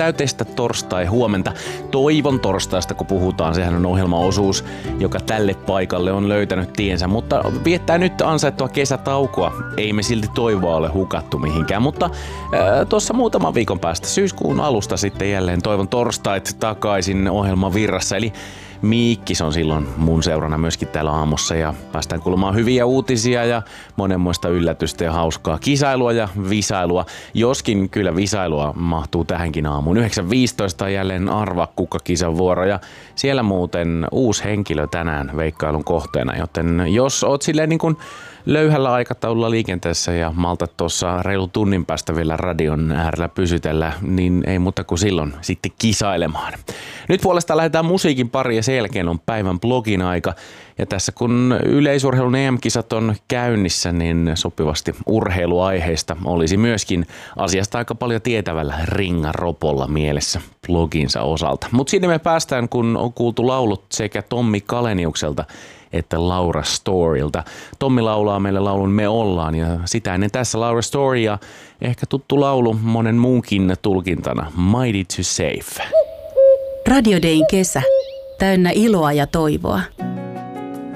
täyteistä torstai huomenta. Toivon torstaista, kun puhutaan, sehän on ohjelmaosuus, joka tälle paikalle on löytänyt tiensä, mutta viettää nyt ansaittua kesätaukoa. Ei me silti toivoa ole hukattu mihinkään, mutta tuossa muutaman viikon päästä syyskuun alusta sitten jälleen toivon torstait takaisin ohjelman virrassa, eli Miikkis on silloin mun seurana myöskin täällä aamussa ja päästään kuulemaan hyviä uutisia ja monenmoista yllätystä ja hauskaa kisailua ja visailua. Joskin kyllä visailua mahtuu tähänkin aamuun. 9.15 on jälleen Arvaa kuka-kisan vuoro ja siellä muuten uusi henkilö tänään veikkailun kohteena, joten jos oot silleen niin kuin löyhällä aikataululla liikenteessä ja maltat tuossa reilu tunnin päästä vielä radion äärellä pysytellä, niin ei muuta kuin silloin sitten kisailemaan. Nyt puolestaan lähdetään musiikin pariin ja sen jälkeen on päivän blogin aika. Ja tässä kun yleisurheilun EM-kisat on käynnissä, niin sopivasti urheiluaiheista olisi myöskin asiasta aika paljon tietävällä Ringa Ropolla mielessä bloginsa osalta. Mutta sinne me päästään, kun on kuultu laulut sekä Tommi Kaleniukselta että Laura Storylta. Tommi laulaa meille laulun Me ollaan ja sitä ennen tässä Laura Story ja ehkä tuttu laulu monen muunkin tulkintana Mighty to Safe. Radio Dayn kesä. Täynnä iloa ja toivoa.